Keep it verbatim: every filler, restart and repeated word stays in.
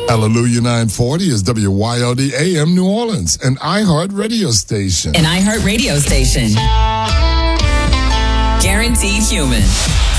Hallelujah nine forty is W Y L D A M New Orleans, an iHeart radio station. An iHeart radio station. Guaranteed human.